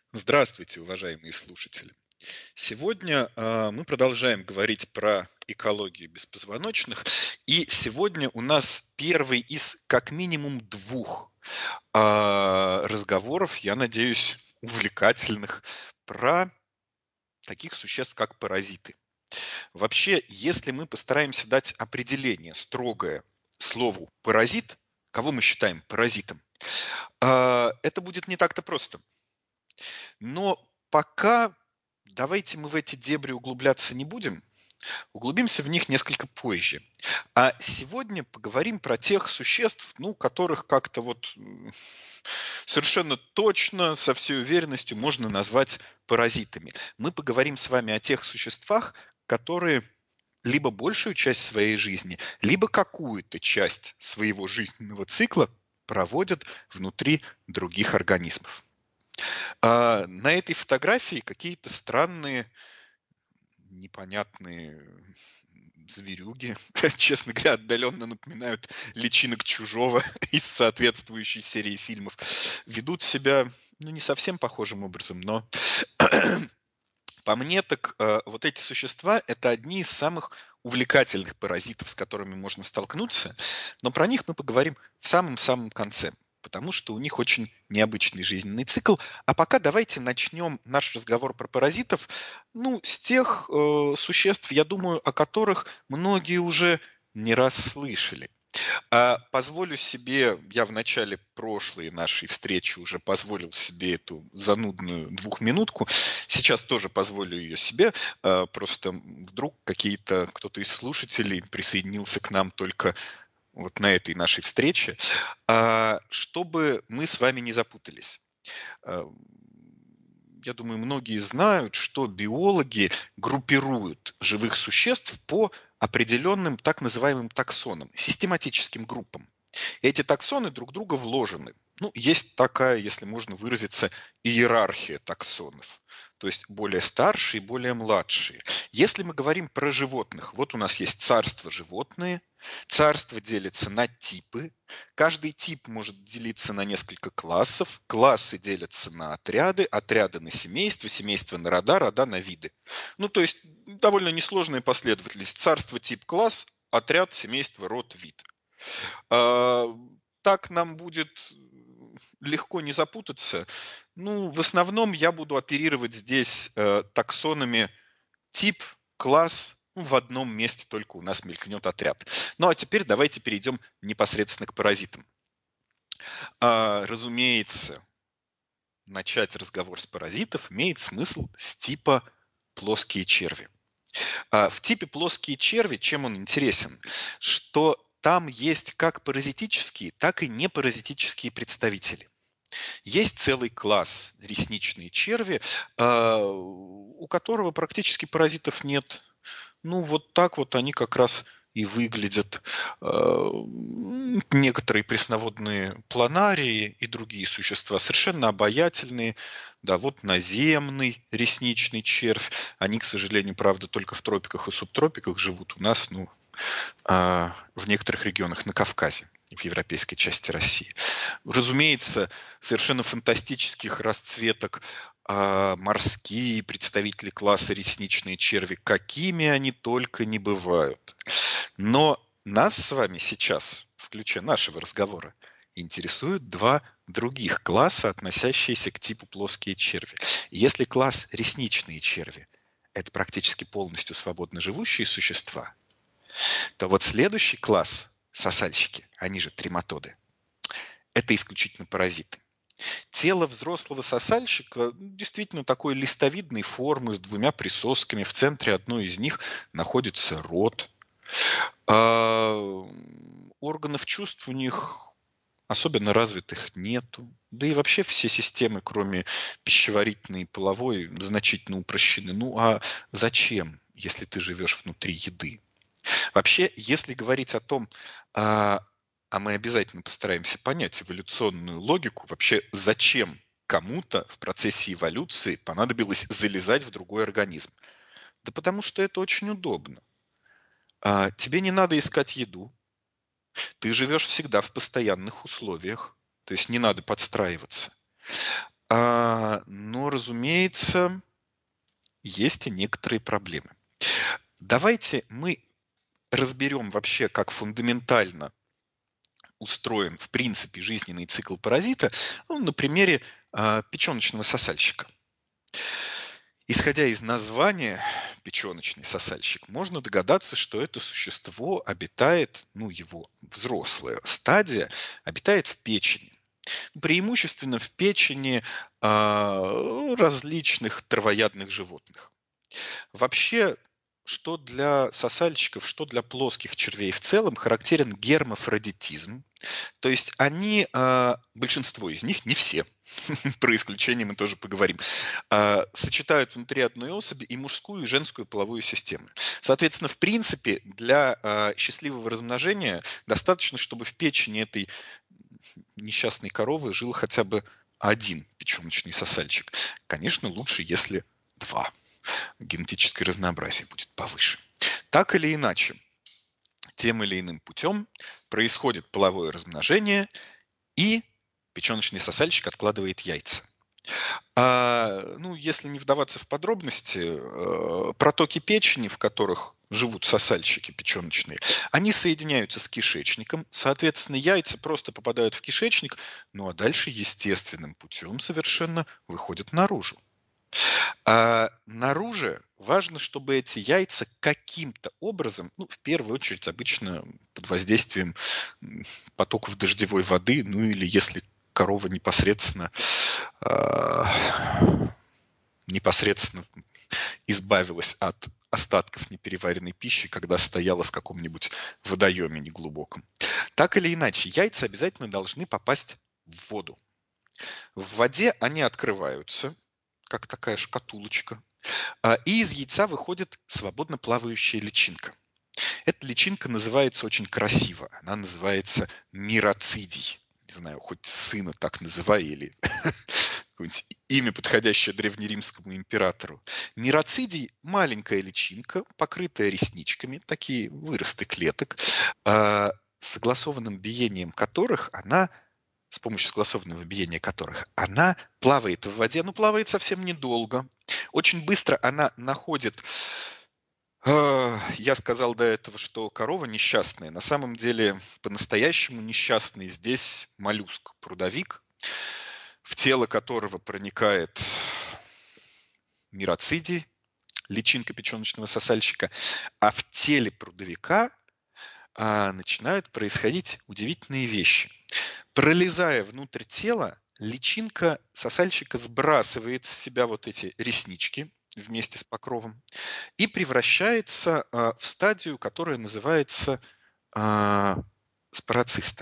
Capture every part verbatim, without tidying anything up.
Здравствуйте, уважаемые слушатели. Сегодня а, мы продолжаем говорить про экологию беспозвоночных. И сегодня у нас первый из как минимум двух а, разговоров, я надеюсь, увлекательных, про таких существ, как паразиты. Вообще, если мы постараемся дать определение строгое слову паразит, кого мы считаем паразитом, а, это будет не так-то просто. Но пока давайте мы в эти дебри углубляться не будем, углубимся в них несколько позже. А сегодня поговорим про тех существ, ну, которых как-то вот м, совершенно точно, со всей уверенностью можно назвать паразитами. Мы поговорим с вами о тех существах, которые либо большую часть своей жизни, либо какую-то часть своего жизненного цикла проводят внутри других организмов. А, на этой фотографии какие-то странные, непонятные зверюги, честно говоря, отдаленно напоминают личинок Чужого из соответствующей серии фильмов. Ведут себя, ну, не совсем похожим образом, но по мне так э, вот эти существа — это одни из самых увлекательных паразитов, с которыми можно столкнуться, но про них мы поговорим в самом-самом конце, потому что у них очень необычный жизненный цикл. А пока давайте начнем наш разговор про паразитов, ну, с тех э, существ, я думаю, о которых многие уже не раз слышали. А, позволю себе, я в начале прошлой нашей встречи уже позволил себе эту занудную двухминутку. Сейчас тоже позволю ее себе. А, просто вдруг какие-то кто-то из слушателей присоединился к нам только вот на этой нашей встрече. А, чтобы мы с вами не запутались. А, Я думаю, многие знают, что биологи группируют живых существ по определенным так называемым таксонам, систематическим группам. Эти таксоны друг друга вложены. Ну, есть такая, если можно выразиться, иерархия таксонов. То есть более старшие, более младшие. Если мы говорим про животных, вот у нас есть царство животные. Царство делится на типы. Каждый тип может делиться на несколько классов. Классы делятся на отряды, отряды на семейства, семейства на рода, рода на виды. Ну, то есть довольно несложная последовательность. Царство, тип, класс, отряд, семейство, род, вид. А, Так нам будет легко не запутаться. Ну, в основном я буду оперировать здесь э, таксонами тип, класс, ну, в одном месте только у нас мелькнет отряд. Ну а теперь давайте перейдем непосредственно к паразитам. А, разумеется, начать разговор с паразитов имеет смысл с типа плоские черви. А, в типе плоские черви, чем он интересен? Что там есть как паразитические, так и непаразитические представители. Есть целый класс ресничные черви, а, у которого практически паразитов нет. Ну, вот так вот они как раз и выглядят. А, м, Некоторые пресноводные планарии и другие существа совершенно обаятельные. Да, вот наземный ресничный червь. Они, к сожалению, правда, только в тропиках и субтропиках живут. У нас, ну, а, в некоторых регионах на Кавказе, в европейской части России. Разумеется, совершенно фантастических расцветок а, морские представители класса ресничные черви, какими они только не бывают. Но нас с вами сейчас, в ключе нашего разговора, интересуют два других класса, относящиеся к типу плоские черви. Если класс ресничные черви — это практически полностью свободно живущие существа, то вот следующий класс сосальщики, они же трематоды, это исключительно паразиты. Тело взрослого сосальщика ну, действительно такой листовидной формы с двумя присосками. В центре одной из них находится рот. А, Органов чувств у них особенно развитых нету. Да и вообще все системы, кроме пищеварительной и половой, значительно упрощены. Ну а зачем, если ты живешь внутри еды? Вообще, если говорить о том, а, а мы обязательно постараемся понять эволюционную логику, вообще зачем кому-то в процессе эволюции понадобилось залезать в другой организм? Да потому что это очень удобно. А, тебе не надо искать еду, ты живешь всегда в постоянных условиях, то есть не надо подстраиваться. А, но, разумеется, есть и некоторые проблемы. Давайте мы разберем вообще, как фундаментально устроен, в принципе, жизненный цикл паразита, ну, на примере а, печеночного сосальщика. Исходя из названия печеночный сосальщик, можно догадаться, что это существо обитает, ну, его взрослая стадия, обитает в печени. Преимущественно в печени а, различных травоядных животных. Вообще, что для сосальщиков, что для плоских червей в целом характерен гермафродитизм. То есть они, а, большинство из них, не все, про исключения мы тоже поговорим, а, сочетают внутри одной особи и мужскую, и женскую половую систему. Соответственно, в принципе, для а, счастливого размножения достаточно, чтобы в печени этой несчастной коровы жил хотя бы один печеночный сосальщик. Конечно, лучше, если два. Генетическое разнообразие будет повыше. Так или иначе, тем или иным путем происходит половое размножение, и печеночный сосальщик откладывает яйца. А, ну, если не вдаваться в подробности, э, протоки печени, в которых живут сосальщики печеночные, они соединяются с кишечником, соответственно, яйца просто попадают в кишечник, ну а дальше естественным путем совершенно выходят наружу. А наружу важно, чтобы эти яйца каким-то образом, ну, в первую очередь, обычно под воздействием м, потоков дождевой воды, ну или если корова непосредственно, а, непосредственно избавилась от остатков непереваренной пищи, когда стояла в каком-нибудь водоеме неглубоком. Так или иначе, яйца обязательно должны попасть в воду. В воде они открываются, как такая шкатулочка, а, и из яйца выходит свободно плавающая личинка. Эта личинка называется очень красиво. Она называется мироцидий. Не знаю, хоть сына так называй или какое-нибудь имя, подходящее древнеримскому императору. Мироцидий – маленькая личинка, покрытая ресничками, такие выросты клеток, а, согласованным биением которых она с помощью согласованного биения которых она плавает в воде, но плавает совсем недолго. Очень быстро она находит... а, Я сказал до этого, что корова несчастная. На самом деле, по-настоящему несчастный здесь моллюск, прудовик, в тело которого проникает мироцидий, личинка печеночного сосальщика, а в теле прудовика а, начинают происходить удивительные вещи. Пролезая внутрь тела, личинка сосальщика сбрасывает с себя вот эти реснички вместе с покровом и превращается а, в стадию, которая называется а, спороциста.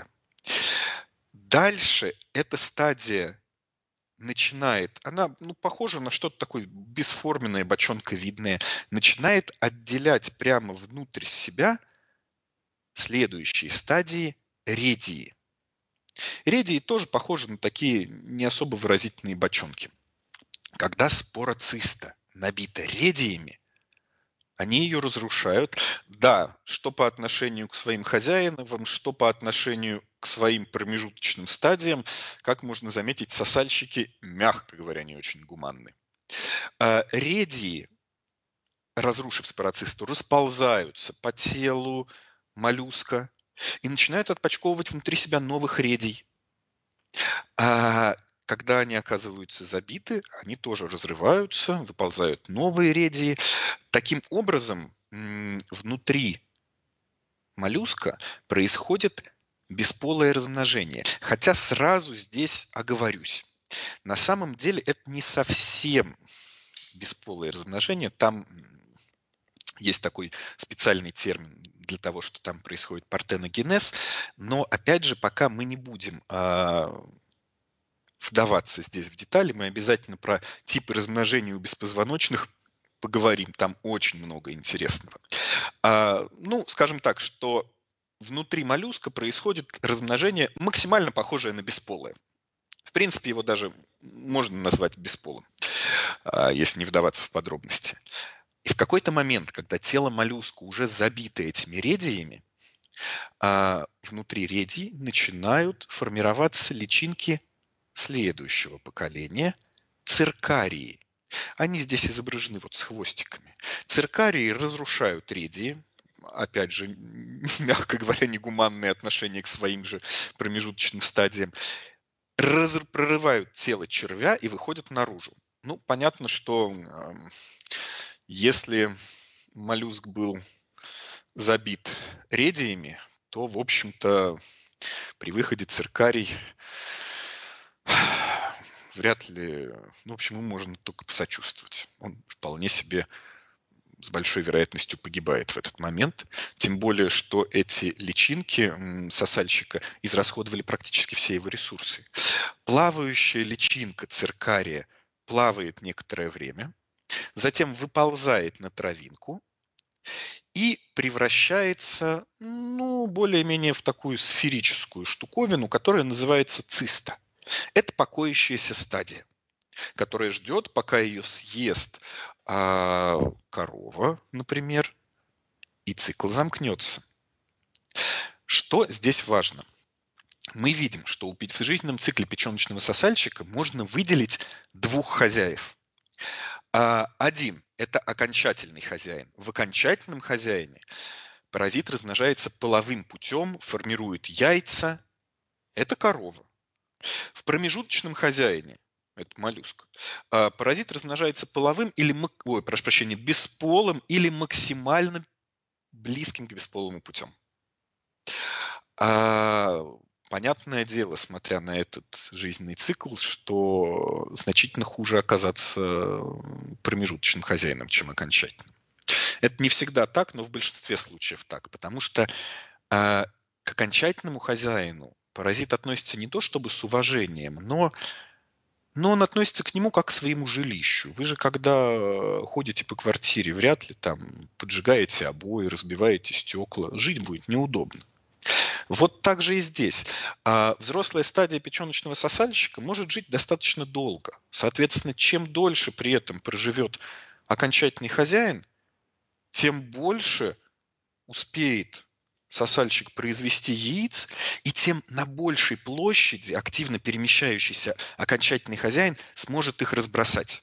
Дальше эта стадия начинает, она ну, похожа на что-то такое бесформенное, бочонковидное, начинает отделять прямо внутрь себя следующие стадии редии. Редии тоже похожи на такие не особо выразительные бочонки. Когда спороциста набита редиями, они ее разрушают. Да, что по отношению к своим хозяинам, что по отношению к своим промежуточным стадиям, как можно заметить, сосальщики, мягко говоря, не очень гуманны. А редии, разрушив спороцисту, расползаются по телу моллюска и начинают отпочковывать внутри себя новых редий. А когда они оказываются забиты, они тоже разрываются, выползают новые редии. Таким образом, м, внутри моллюска происходит бесполое размножение. Хотя сразу здесь оговорюсь. На самом деле это не совсем бесполое размножение. Там м, есть такой специальный термин для того, что там происходит партеногенез. Но опять же, пока мы не будем а, вдаваться здесь в детали, мы обязательно про типы размножения у беспозвоночных поговорим. Там очень много интересного. А, ну, скажем так, что внутри моллюска происходит размножение максимально похожее на бесполое. В принципе, его даже можно назвать бесполым, а, если не вдаваться в подробности. И в какой-то момент, когда тело моллюска уже забито этими редиями, а, внутри редий начинают формироваться личинки следующего поколения циркарии. Они здесь изображены вот с хвостиками. Циркарии разрушают редии. Опять же, мягко говоря, негуманные отношения к своим же промежуточным стадиям. Раз- прорывают тело червя и выходят наружу. Ну, понятно, что эм, если моллюск был забит редиями, то, в общем-то, при выходе циркарий вряд ли, ну, в общем, ему можно только посочувствовать. Он вполне себе с большой вероятностью погибает в этот момент. Тем более, что эти личинки м, сосальщика израсходовали практически все его ресурсы. Плавающая личинка циркария плавает некоторое время, затем выползает на травинку и превращается, ну, более-менее в такую сферическую штуковину, которая называется циста. Это покоящаяся стадия, которая ждет, пока ее съест а, корова, например, и цикл замкнется. Что здесь важно? Мы видим, что у пи- в жизненном цикле печеночного сосальщика можно выделить двух хозяев. А, Один– это окончательный хозяин. В окончательном хозяине паразит размножается половым путем, формирует яйца. Это корова. В промежуточном хозяине, это моллюск, а, паразит размножается половым или, мак- ой, прошу прощения, бесполым или максимально близким к бесполому путем. А, Понятное дело, смотря на этот жизненный цикл, что значительно хуже оказаться промежуточным хозяином, чем окончательным. Это не всегда так, но в большинстве случаев так, потому что а, к окончательному хозяину паразит относится не то чтобы с уважением, но, но он относится к нему как к своему жилищу. Вы же, когда э, ходите по квартире, вряд ли там поджигаете обои, разбиваете стекла. Жить будет неудобно. Вот так же и здесь. А, Взрослая стадия печеночного сосальщика может жить достаточно долго. Соответственно, чем дольше при этом проживет окончательный хозяин, тем больше успеет сосальщик произвести яиц, и тем на большей площади активно перемещающийся окончательный хозяин сможет их разбросать.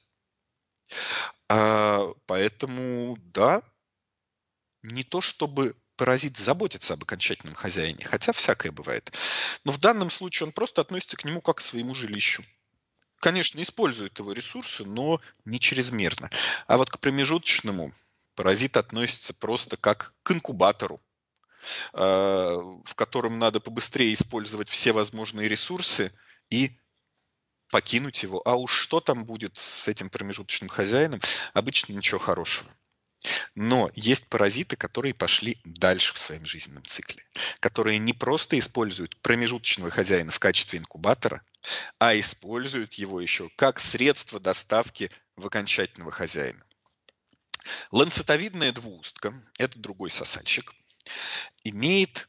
А, поэтому, да, не то чтобы паразит заботится об окончательном хозяине, хотя всякое бывает. Но в данном случае он просто относится к нему как к своему жилищу. Конечно, использует его ресурсы, но не чрезмерно. А вот к промежуточному паразит относится просто как к инкубатору, а, в котором надо побыстрее использовать все возможные ресурсы и покинуть его. А уж что там будет с этим промежуточным хозяином, обычно ничего хорошего. Но есть паразиты, которые пошли дальше в своем жизненном цикле, которые не просто используют промежуточного хозяина в качестве инкубатора, а используют его еще как средство доставки в окончательного хозяина. Ланцетовидная двуустка– это другой сосальщик, имеет,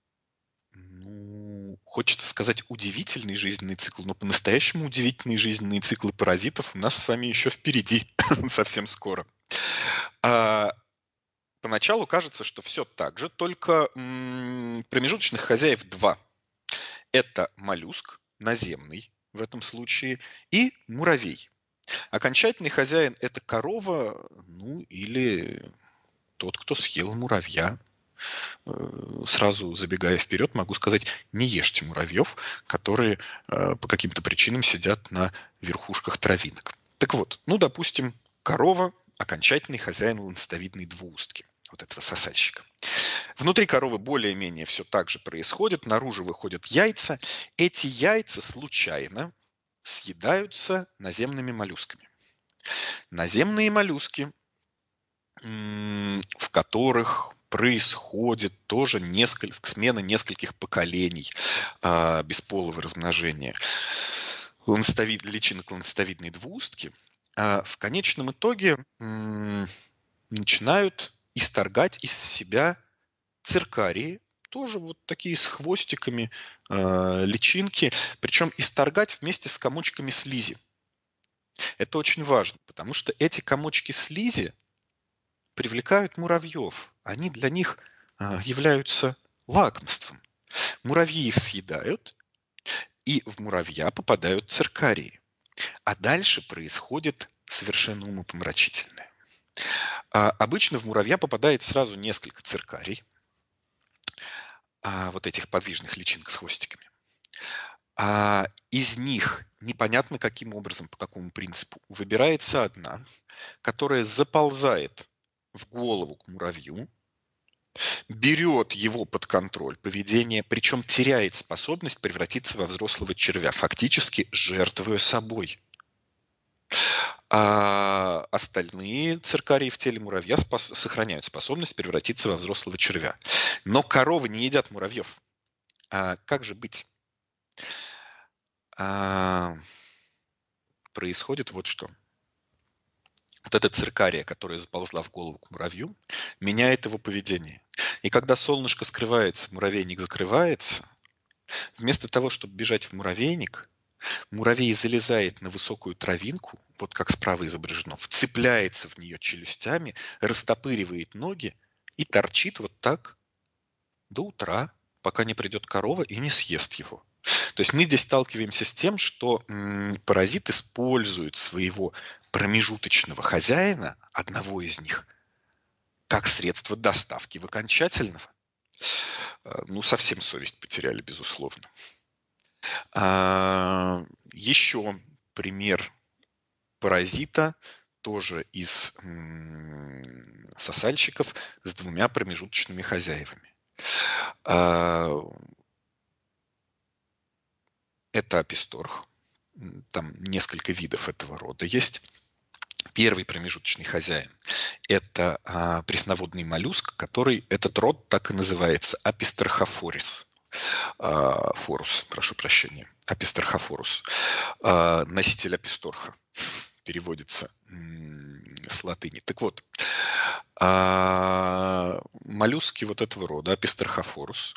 ну, хочется сказать, удивительный жизненный цикл, но по-настоящему удивительные жизненные циклы паразитов у нас с вами еще впереди, совсем скоро. А, Поначалу кажется, что все так же, только м, промежуточных хозяев два. Это моллюск, наземный в этом случае, и муравей. Окончательный хозяин– это корова, ну или тот, кто съел муравья. Э, Сразу забегая вперед, могу сказать, не ешьте муравьев, которые э, по каким-то причинам сидят на верхушках травинок. Так вот, ну, допустим, корова– окончательный хозяин ланцетовидной двуустки, вот этого сосальщика. Внутри коровы более-менее все так же происходит, наружу выходят яйца. Эти яйца случайно съедаются наземными моллюсками. Наземные моллюски, м, в которых происходит тоже несколько, смена нескольких поколений а, бесполого размножения ланцетовид- личинок ланцетовидной двуустки, а, в конечном итоге м, начинают исторгать из себя циркарии, тоже вот такие с хвостиками э, личинки, причем исторгать вместе с комочками слизи. Это очень важно, потому что эти комочки слизи привлекают муравьев. Они для них э, являются лакомством. Муравьи их съедают, и в муравья попадают циркарии. А дальше происходит совершенно умопомрачительное. А, обычно в муравья попадает сразу несколько циркарий, а, вот этих подвижных личинок с хвостиками. А, из них непонятно каким образом, по какому принципу, выбирается одна, которая заползает в голову к муравью, берет его под контроль поведение, причем теряет способность превратиться во взрослого червя, фактически жертвуя собой. А остальные циркарии в теле муравья спос- сохраняют способность превратиться во взрослого червя. Но коровы не едят муравьев. А как же быть? А, происходит вот что. Вот эта циркария, которая заползла в голову к муравью, меняет его поведение. И когда солнышко скрывается, муравейник закрывается, вместо того, чтобы бежать в муравейник, муравей залезает на высокую травинку, вот как справа изображено, вцепляется в нее челюстями, растопыривает ноги и торчит вот так до утра, пока не придет корова и не съест его. То есть мы здесь сталкиваемся с тем, что м, паразит использует своего промежуточного хозяина, одного из них, как средство доставки в окончательного. Э, Ну, совсем совесть потеряли, безусловно. А, Еще пример паразита, тоже из м, сосальщиков, с двумя промежуточными хозяевами. А, Это аписторх. М, Там несколько видов этого рода есть. Первый промежуточный хозяин – это а, пресноводный моллюск, который, этот род так и называется – апистерхофорис. А, форус, прошу прощения. Апистерхофорус. А, носитель аписторха переводится м, с латыни. Так вот, а, моллюски вот этого рода, апистерхофорус,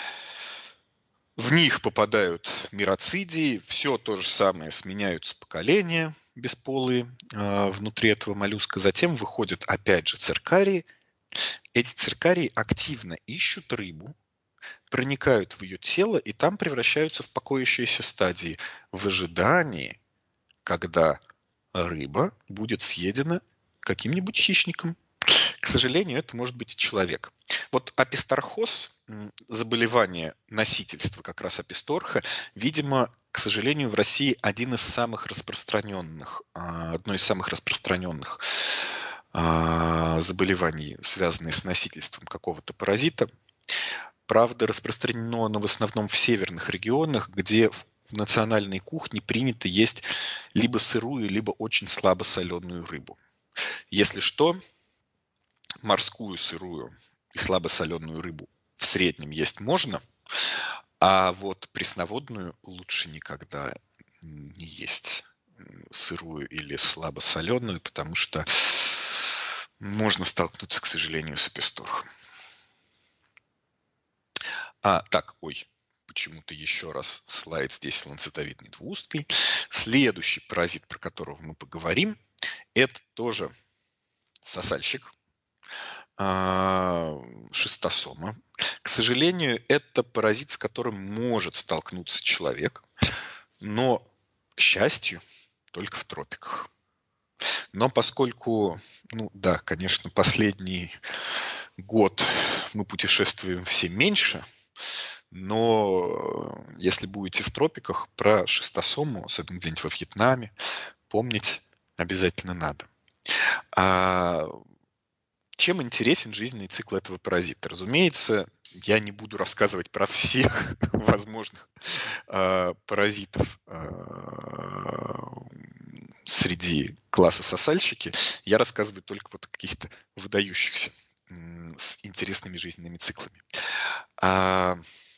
в них попадают мироцидии, все то же самое, сменяются поколения бесполые а, внутри этого моллюска. Затем выходят опять же циркарии. Эти циркарии активно ищут рыбу, проникают в ее тело и там превращаются в покоящиеся стадии в ожидании, когда рыба будет съедена каким-нибудь хищником. К сожалению, это может быть и человек. Вот аписторхоз, м, заболевание носительства как раз аписторха, видимо, к сожалению, в России один из самых распространенных, а, одно из самых распространенных а, заболеваний, связанных с носительством какого-то паразита. Правда, распространено оно в основном в северных регионах, где в в национальной кухне принято есть либо сырую, либо очень слабо соленую рыбу. Если что, морскую сырую и слабосоленую рыбу в среднем есть можно, а вот пресноводную лучше никогда не есть м, сырую или слабосоленую, потому что можно столкнуться, к сожалению, с аписторхом. А, так, ой, почему-то еще раз слайд здесь ланцетовидный двуусткий. Следующий паразит, про которого мы поговорим, это тоже сосальщик, а, шистосома. К сожалению, это паразит, с которым может столкнуться человек, но, к счастью, только в тропиках. Но поскольку, ну да, конечно, последний год мы путешествуем все меньше, но э, если будете в тропиках, про шистосому, особенно где-нибудь во Вьетнаме, помнить обязательно надо. А чем интересен жизненный цикл этого паразита? Разумеется, я не буду рассказывать про всех возможных а, паразитов а, среди класса сосальщики. Я рассказываю только вот о каких-то выдающихся м, с интересными жизненными циклами. А,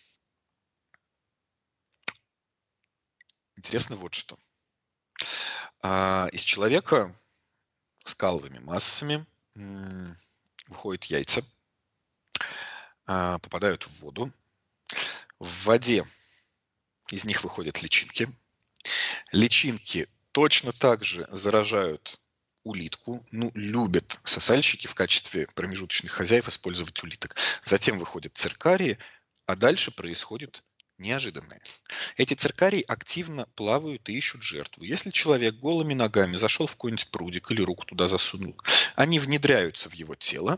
интересно вот что. А, из человека с каловыми массами м, выходят яйца, а, попадают в воду. В воде из них выходят личинки. Личинки точно так же заражают улитку. Ну, любят сосальщики в качестве промежуточных хозяев использовать улиток. Затем выходят циркарии, а дальше происходит неожиданные. Эти циркарии активно плавают и ищут жертву. Если человек голыми ногами зашел в какой-нибудь прудик или руку туда засунул, они внедряются в его тело,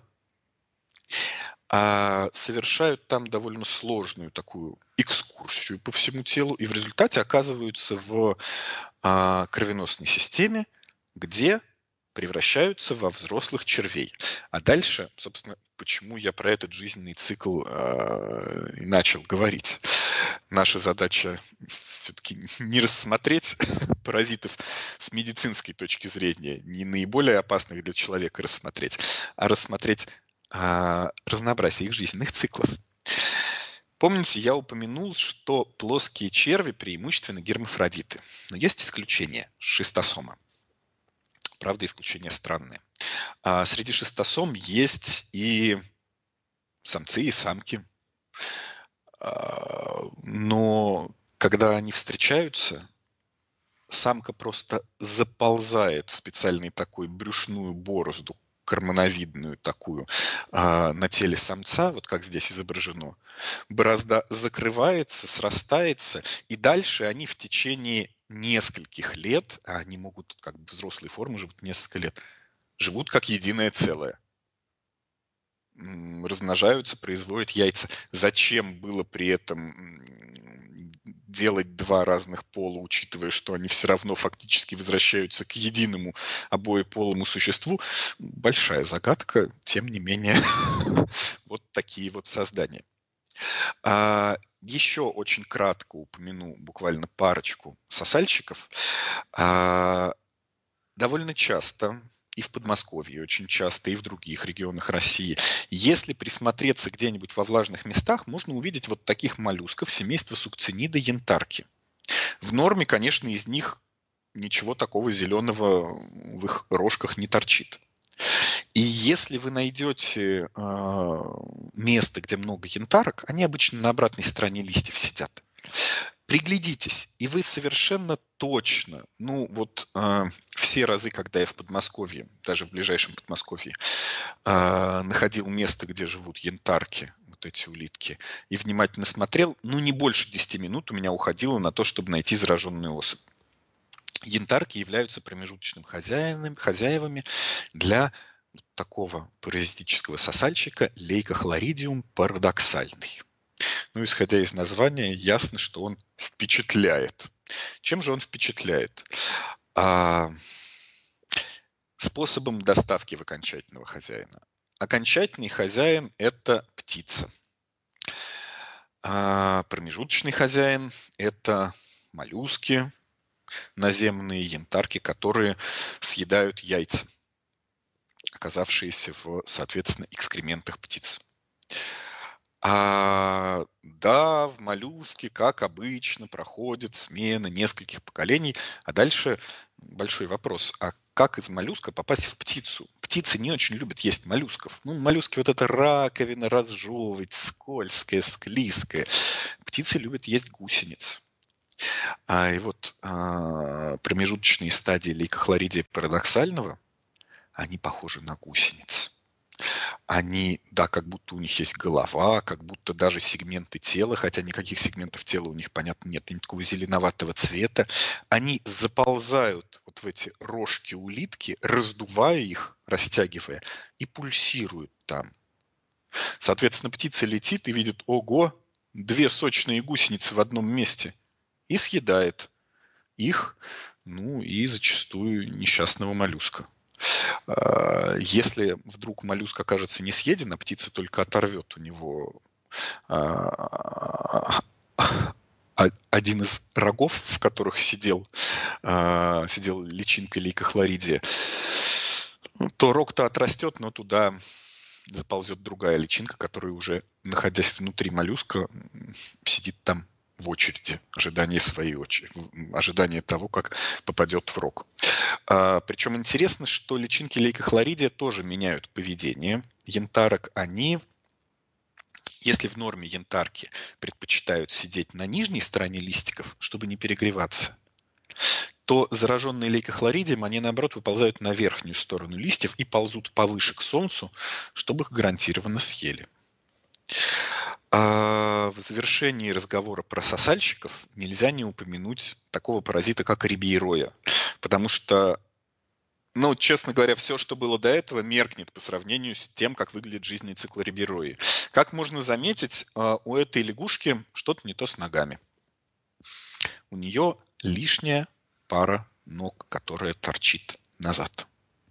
а, совершают там довольно сложную такую экскурсию по всему телу и в результате оказываются в а, кровеносной системе, где превращаются во взрослых червей. А дальше, собственно, почему я про этот жизненный цикл а, и начал говорить. Наша задача все-таки не рассмотреть паразитов с медицинской точки зрения, не наиболее опасных для человека рассмотреть, а рассмотреть а, разнообразие их жизненных циклов. Помните, я упомянул, что плоские черви преимущественно гермафродиты. Но есть исключения – шистосома. Правда, исключения странные. А среди шистосом есть и самцы, и самки. А, но когда они встречаются, самка просто заползает в специальную такую брюшную борозду, кормоновидную такую, а, на теле самца, вот как здесь изображено. Борозда закрывается, срастается, и дальше они в течение нескольких лет, а они могут, как бы взрослые формы живут несколько лет, живут как единое целое. М, Размножаются, производят яйца. Зачем было при этом м, делать два разных пола, учитывая, что они все равно фактически возвращаются к единому обоеполому существу? Большая загадка, тем не менее, вот такие вот создания. А, Еще очень кратко упомяну буквально парочку сосальщиков. А, Довольно часто и в Подмосковье очень часто, и в других регионах России. Если присмотреться где-нибудь во влажных местах, можно увидеть вот таких моллюсков семейства сукцинида янтарки. В норме, конечно, из них ничего такого зеленого в их рожках не торчит. И если вы найдете э, место, где много янтарок, они обычно на обратной стороне листьев сидят. Приглядитесь, и вы совершенно точно, ну вот э, все разы, когда я в Подмосковье, даже в ближайшем Подмосковье, э, находил место, где живут янтарки, вот эти улитки, и внимательно смотрел, ну не больше десяти минут у меня уходило на то, чтобы найти зараженную особь. Янтарки являются промежуточным хозяином, хозяевами для вот такого паразитического сосальщика Лейкохлоридиум парадоксальный. Ну, исходя из названия, ясно, что он впечатляет. Чем же он впечатляет? А, способом доставки в окончательного хозяина. Окончательный хозяин – это птица. А промежуточный хозяин – это моллюски, наземные янтарки, которые съедают яйца, оказавшиеся в, соответственно, экскрементах птиц. А, да, в моллюске, как обычно, проходит смена нескольких поколений, а дальше большой вопрос, а как из моллюска попасть в птицу? Птицы не очень любят есть моллюсков. Ну, моллюски вот эта раковина разжевывать, скользкая, склизкая. Птицы любят есть гусениц. А, и вот а, промежуточные стадии лейкохлоридия парадоксального, они похожи на гусениц. Они, да, как будто у них есть голова, как будто даже сегменты тела, хотя никаких сегментов тела у них, понятно, нет, они такого зеленоватого цвета. Они заползают вот в эти рожки улитки, раздувая их, растягивая, и пульсируют там. Соответственно, птица летит и видит, ого, две сочные гусеницы в одном месте, и съедает их, ну и зачастую несчастного моллюска. Если вдруг моллюск окажется не съеден, а птица только оторвет у него один из рогов, в которых сидел, сидел личинка лейкохлоридия, то рог-то отрастет, но туда заползет другая личинка, которая уже, находясь внутри моллюска, сидит там в очереди, ожидание своей очереди, ожидание того, как попадет в рог. А, причем интересно, что личинки лейкохлоридия тоже меняют поведение янтарок. Они, если в норме янтарки предпочитают сидеть на нижней стороне листиков, чтобы не перегреваться, то зараженные лейкохлоридием, они наоборот выползают на верхнюю сторону листьев и ползут повыше к солнцу, чтобы их гарантированно съели. А, в завершении разговора про сосальщиков нельзя не упомянуть такого паразита, как рибейроя. Потому что, ну, честно говоря, все, что было до этого, меркнет по сравнению с тем, как выглядит жизненный цикл рибейрои. Как можно заметить, а, у этой лягушки что-то не то с ногами. У нее лишняя пара ног, которая торчит назад.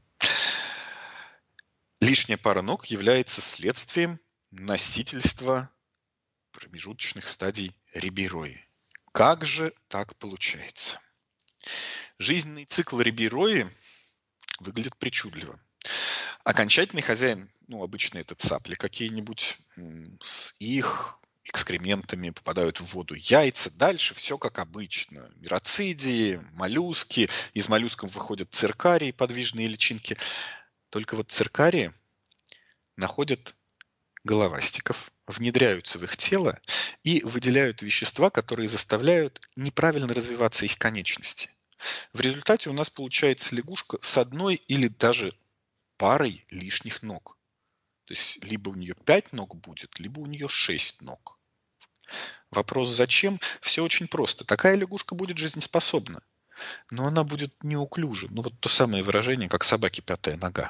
Лишняя пара ног является следствием носительства промежуточных стадий рибейрои. Как же так получается? Жизненный цикл рибейрои выглядит причудливо. Окончательный хозяин, ну, обычно это цапли какие-нибудь, м, с их экскрементами попадают в воду яйца. Дальше все как обычно. Мироцидии, моллюски. Из моллюсков выходят циркарии, подвижные личинки. Только вот циркарии находят головастиков, внедряются в их тело и выделяют вещества, которые заставляют неправильно развиваться их конечности. В результате у нас получается лягушка с одной или даже парой лишних ног. То есть либо у нее пять ног будет, либо у нее шесть ног. Вопрос зачем? Все очень просто. Такая лягушка будет жизнеспособна, но она будет неуклюжа. Ну вот то самое выражение, как собаки пятая нога.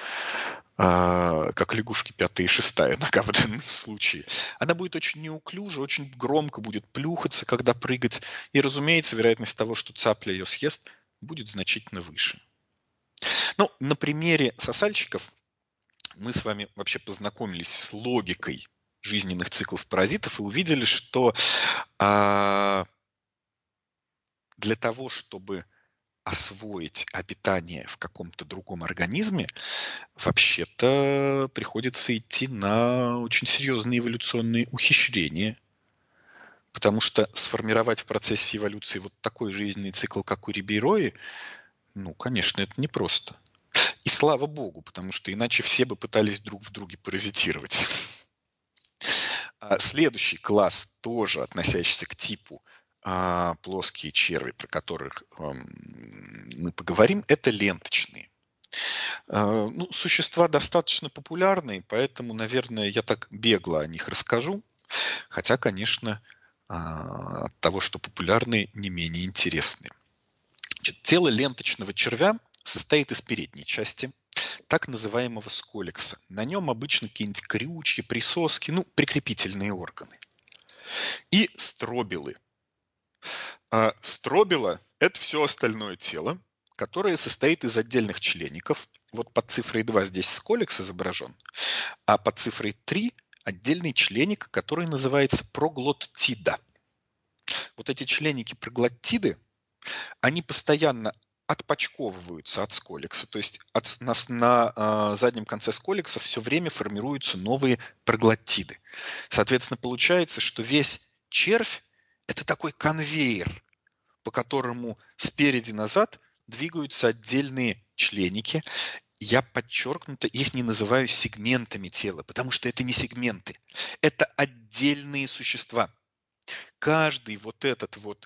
А, как лягушки пятая и шестая нога в данном случае. Она будет очень неуклюжа, очень громко будет плюхаться, когда прыгать. И, разумеется, вероятность того, что цапля ее съест, будет значительно выше. Ну, на примере сосальщиков мы с вами вообще познакомились с логикой жизненных циклов паразитов и увидели, что а, для того, чтобы освоить обитание в каком-то другом организме, вообще-то приходится идти на очень серьезные эволюционные ухищрения, потому что сформировать в процессе эволюции вот такой жизненный цикл, как у рибейрои, ну, конечно, это непросто. И слава богу, потому что иначе все бы пытались друг в друге паразитировать. А следующий класс, тоже относящийся к типу а, плоские черви, про которых ам, мы поговорим, это ленточные. А, ну, существа достаточно популярные, поэтому, наверное, я так бегло о них расскажу. Хотя, конечно, а, от того, что популярные, не менее интересные. Значит, тело ленточного червя состоит из передней части, так называемого сколикса. На нем обычно какие-нибудь крючья, присоски, ну, прикрепительные органы. И стробилы. А стробила– это все остальное тело, которое состоит из отдельных члеников. Вот под цифрой два здесь сколикс изображен, а под цифрой три отдельный членик, который называется проглоттида. Вот эти членики проглоттиды, они постоянно отпочковываются от сколикса, то есть от, на, на э, заднем конце сколикса все время формируются новые проглоттиды. Соответственно, получается, что весь червь – это такой конвейер, по которому спереди назад двигаются отдельные членики. Я подчеркнуто их не называю сегментами тела, потому что это не сегменты, это отдельные существа. Каждый вот этот вот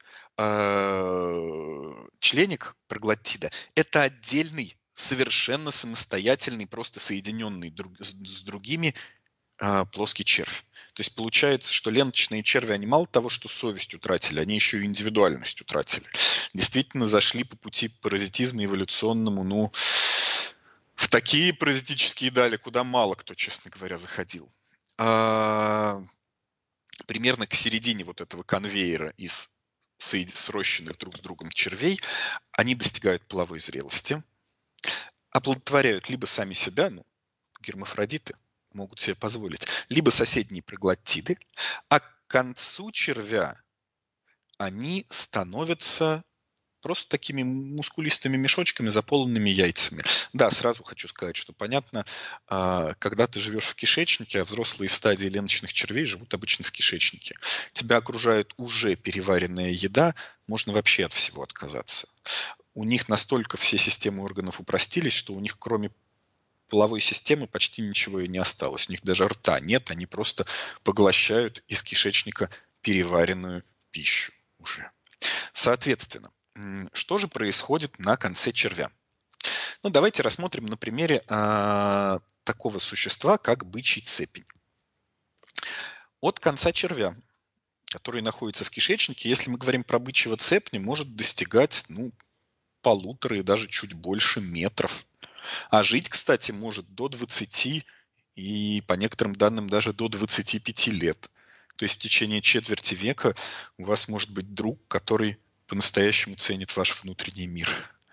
э, членик проглоттида– это отдельный, совершенно самостоятельный, просто соединенный друг, с, с другими э, плоский червь. То есть получается, что ленточные черви, они мало того, что совесть утратили, они еще и индивидуальность утратили. Действительно зашли по пути паразитизма эволюционному, ну, в такие паразитические дали, куда мало кто, честно говоря, заходил. А, примерно к середине вот этого конвейера из срощенных друг с другом червей они достигают половой зрелости, оплодотворяют либо сами себя, ну, гермафродиты могут себе позволить, либо соседние проглоттиды, а к концу червя они становятся просто такими мускулистыми мешочками, заполненными яйцами. Да, сразу хочу сказать, что понятно, когда ты живешь в кишечнике, а взрослые стадии ленточных червей живут обычно в кишечнике. Тебя окружает уже переваренная еда, можно вообще от всего отказаться. У них настолько все системы органов упростились, что у них кроме половой системы почти ничего и не осталось. У них даже рта нет, они просто поглощают из кишечника переваренную пищу уже. Соответственно, что же происходит на конце червя? Ну, давайте рассмотрим на примере а, такого существа, как бычий цепень. от конца червя, который находится в кишечнике, если мы говорим про бычьего цепня, может достигать, ну, полутора и даже чуть больше метров. А жить, кстати, может до двадцати и, по некоторым данным, даже до двадцати пяти лет. То есть в течение четверти века у вас может быть друг, который по-настоящему ценит ваш внутренний мир.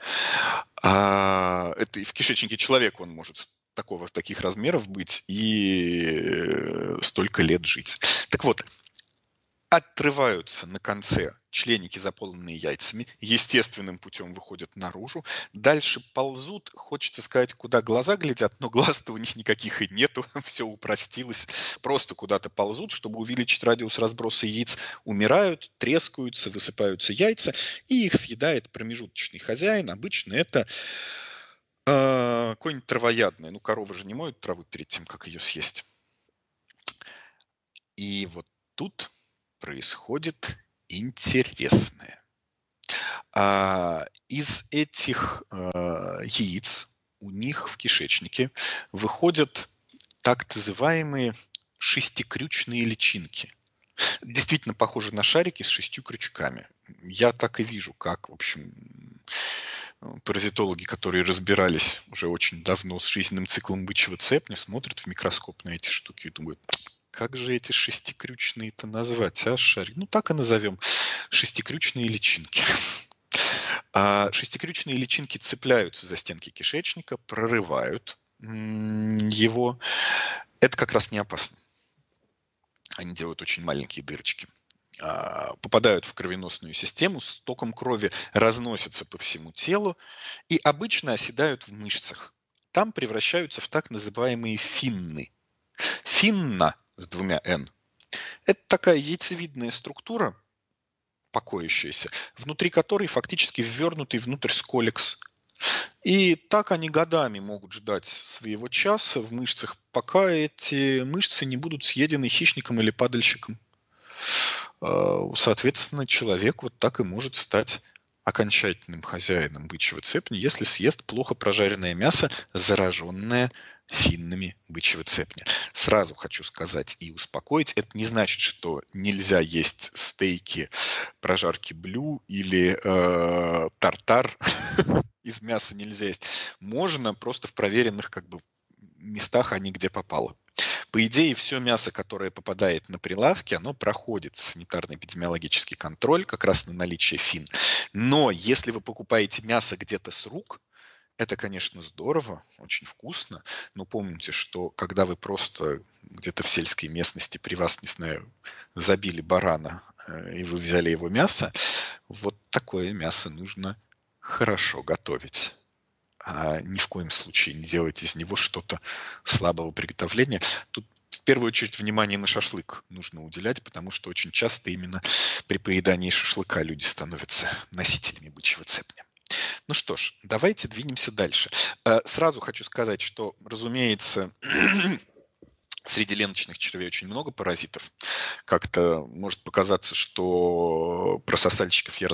А это и в кишечнике человека он может такого, таких размеров быть и столько лет жить. Так вот, отрываются на конце членики, заполненные яйцами, естественным путем выходят наружу, дальше ползут, хочется сказать, куда глаза глядят, но глаз-то у них никаких и нету, все упростилось, просто куда-то ползут, чтобы увеличить радиус разброса яиц, умирают, трескаются, высыпаются яйца, и их съедает промежуточный хозяин, обычно это э, какой-нибудь травоядный, ну коровы же не моют траву перед тем, как ее съесть. И вот тут происходит интересное. А, из этих а, яиц у них в кишечнике выходят так называемые шестикрючные личинки. Действительно похожи на шарики с шестью крючками. Я так и вижу, как, в общем, паразитологи, которые разбирались уже очень давно с жизненным циклом бычьего цепня, смотрят в микроскоп на эти штуки и думают, как же эти шестикрючные-то назвать, а, шарик? Ну, так и назовем. Шестикрючные личинки. А шестикрючные личинки цепляются за стенки кишечника, прорывают его. Это как раз не опасно. Они делают очень маленькие дырочки. Попадают в кровеносную систему, с током крови разносятся по всему телу и обычно оседают в мышцах. Там превращаются в так называемые финны. Финна с двумя «н» – это такая яйцевидная структура, покоящаяся, внутри которой фактически ввернутый внутрь сколекс. И так они годами могут ждать своего часа в мышцах, пока эти мышцы не будут съедены хищником или падальщиком. Соответственно, человек вот так и может стать окончательным хозяином бычьего цепня, если съест плохо прожаренное мясо, зараженное финнами бычьего цепня. Сразу хочу сказать и успокоить, это не значит, что нельзя есть стейки, прожарки блю или э, тартар из мяса нельзя есть. Можно, просто в проверенных как бы местах, а не где попало. По идее, все мясо, которое попадает на прилавки, оно проходит санитарно-эпидемиологический контроль как раз на наличие фин. Но если вы покупаете мясо где-то с рук, это, конечно, здорово, очень вкусно, но помните, что когда вы просто где-то в сельской местности при вас, не знаю, забили барана, и вы взяли его мясо, вот такое мясо нужно хорошо готовить. А ни в коем случае не делать из него что-то слабого приготовления. Тут в первую очередь внимание на шашлык нужно уделять, потому что очень часто именно при поедании шашлыка люди становятся носителями бычьего цепня. Ну что ж, давайте двинемся дальше. Сразу хочу сказать, что, разумеется, среди леночных червей очень много паразитов. Как-то может показаться, что про сосальщиков я